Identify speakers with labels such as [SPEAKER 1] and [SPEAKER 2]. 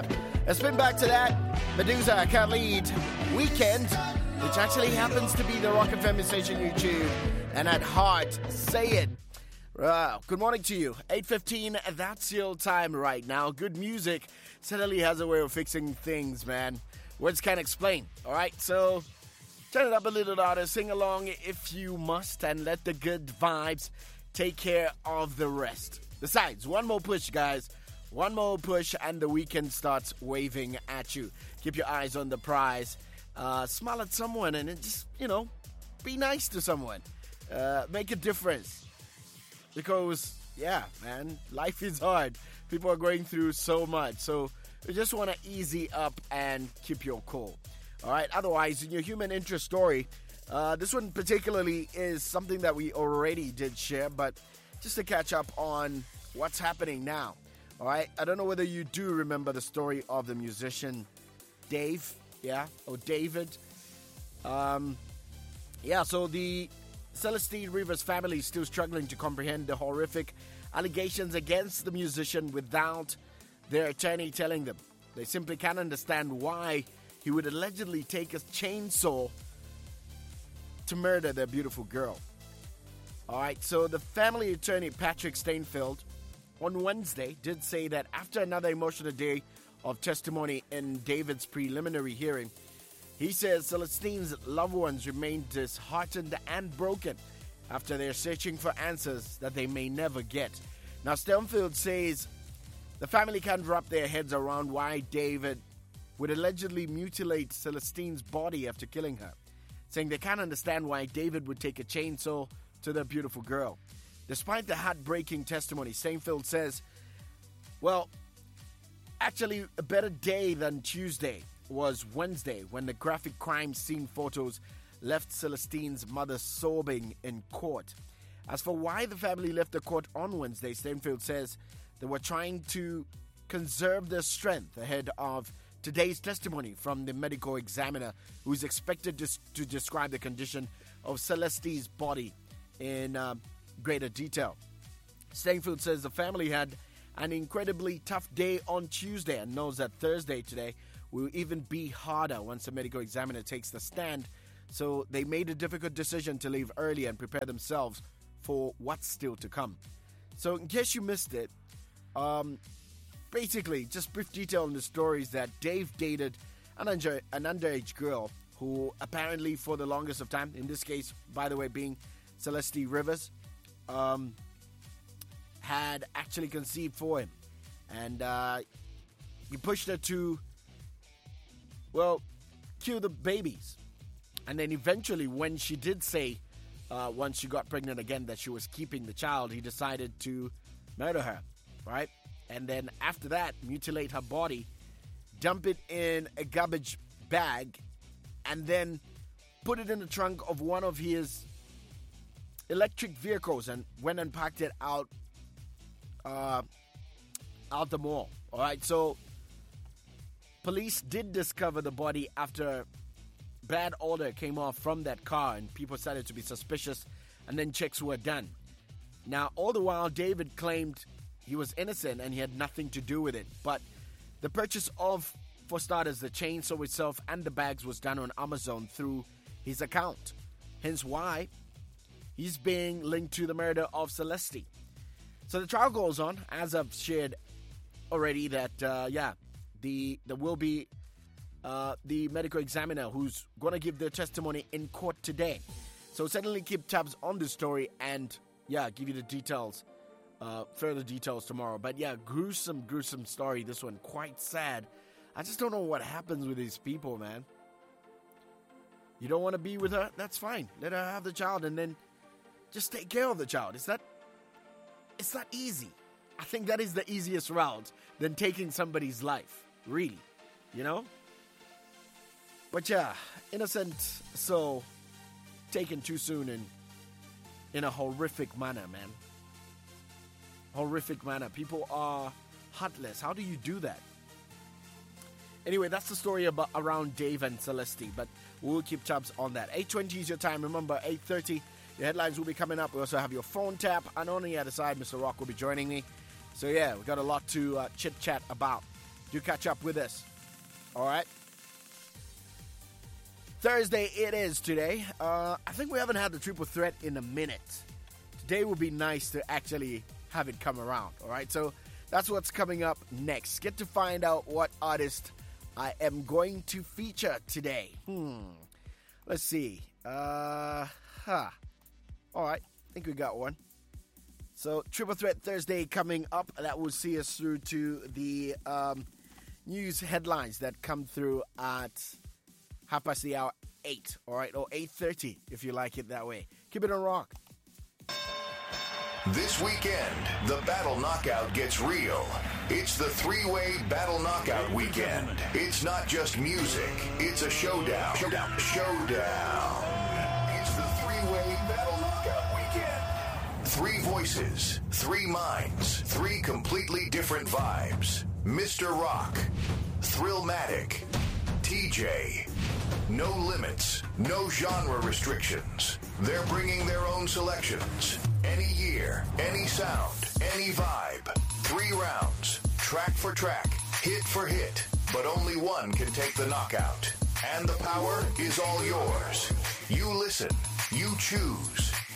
[SPEAKER 1] 5. A spin back to that. Medusa, Khalid, Weekend, which actually happens to be the Rock FM station YouTube. And at heart, say it. Good morning to you. 8:15, that's your time right now. Good music certainly has a way of fixing things, man. Words can't explain. All right, so turn it up a little louder. Sing along if you must, and let the good vibes take care of the rest. Besides, one more push, guys. One more push, and the weekend starts waving at you. Keep your eyes on the prize. Smile at someone, and just, be nice to someone. Make a difference. Because, yeah, man, life is hard. People are going through so much. So we just want to easy up and keep your cool. All right. Otherwise, in your human interest story, this one particularly is something that we already did share, but just to catch up on what's happening now. All right. I don't know whether you do remember the story of the musician Dave, or David. So the Celestine Rivers family is still struggling to comprehend the horrific allegations against the musician without their attorney telling them. They simply can't understand why he would allegedly take a chainsaw to murder their beautiful girl. Alright, so the family attorney Patrick Stainfield on Wednesday did say that after another emotional day of testimony in David's preliminary hearing, he says Celestine's loved ones remain disheartened and broken after they're searching for answers that they may never get. Now, Stainfield says the family can't wrap their heads around why David would allegedly mutilate Celestine's body after killing her, saying they can't understand why David would take a chainsaw to their beautiful girl. Despite the heartbreaking testimony, Stainfield says, actually a better day than Tuesday was Wednesday when the graphic crime scene photos left Celestine's mother sobbing in court. As for why the family left the court on Wednesday, Stainfield says they were trying to conserve their strength ahead of today's testimony from the medical examiner, who is expected to describe the condition of Celestine's body in greater detail. Stainfield says the family had an incredibly tough day on Tuesday and knows that Thursday today will even be harder once the medical examiner takes the stand. So they made a difficult decision to leave early and prepare themselves for what's still to come. So in case you missed it, basically, just brief detail on the story is that Dave dated an underage girl who apparently for the longest of time, in this case, by the way, being Celestine Rivers, had actually conceived for him. And he pushed her to kill the babies. And then eventually, when she did say, once she got pregnant again, that she was keeping the child, he decided to murder her, right? And then after that, mutilate her body, dump it in a garbage bag, and then put it in the trunk of one of his electric vehicles and went and parked it out the mall. All right, so police did discover the body after bad odor came off from that car and people started to be suspicious, and then checks were done. Now, all the while, David claimed he was innocent and he had nothing to do with it. But the purchase of, for starters, the chainsaw itself and the bags was done on Amazon through his account. Hence why he's being linked to the murder of Celeste. So the trial goes on, as I've shared already, that, there will be the medical examiner who's going to give their testimony in court today. So certainly keep tabs on the story and, give you the details, further details tomorrow. But gruesome story, this one. Quite sad. I just don't know what happens with these people, man. You don't want to be with her? That's fine. Let her have the child and then just take care of the child. It's not easy. I think that is the easiest route than taking somebody's life. Really. But innocent soul taken too soon and in a horrific manner, man. Horrific manner. People are heartless. How do you do that? Anyway, that's the story around Dave and Celeste, but we'll keep tabs on that. 8:20 is your time. Remember, 8:30, your headlines will be coming up. We also have your phone tap, and on the other side, Mr. Rock will be joining me. So, we got a lot to chit-chat about. Do catch up with us. All right? Thursday it is today. I think we haven't had the triple threat in a minute. Today would be nice to actually have it come around. All right? So that's what's coming up next. Get to find out what artist I am going to feature today. Let's see. All right. I think we got one. So, Triple Threat Thursday coming up. That will see us through to the news headlines that come through at 8:30, all right? Or 8:30, if you like it that way. Keep it on rock.
[SPEAKER 2] This weekend, the Battle Knockout gets real. It's the three-way Battle Knockout weekend. It's not just music. It's a showdown. Showdown. It's the three-way Battle Knockout weekend. 3 voices, 3 minds, 3 completely different vibes. Mr. Rock, Thrillmatic, TJ. No limits, no genre restrictions. They're bringing their own selections. Any year, any sound, any vibe. 3 rounds, track for track, hit for hit. But only one can take the knockout. And the power is all yours. You listen, you choose.